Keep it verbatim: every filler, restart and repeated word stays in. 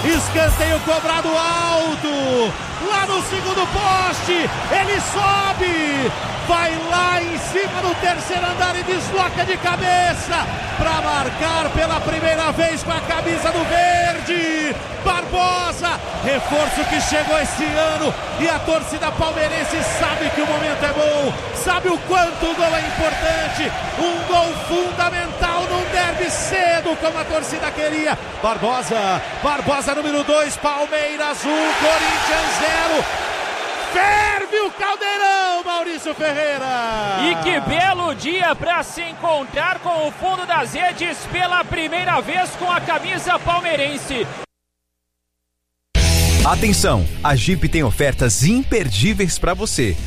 escanteio cobrado alto, lá no segundo poste, ele sobe, vai lá em cima do terceiro andar e desloca de cabeça para marcar pela primeira vez com a camisa do verde. Barbosa, reforço que chegou esse ano e a torcida palmeirense sabe que o momento é bom, sabe o quanto o gol é importante, um gol fundamental num derby cedo como a torcida queria. Barbosa, Barbosa número dois, Palmeiras um, Corinthians zero. Ferve o caldeirão, Maurício Ferreira! E que belo dia para se encontrar com o fundo das redes pela primeira vez com a camisa palmeirense. Atenção, a Jeep tem ofertas imperdíveis para você.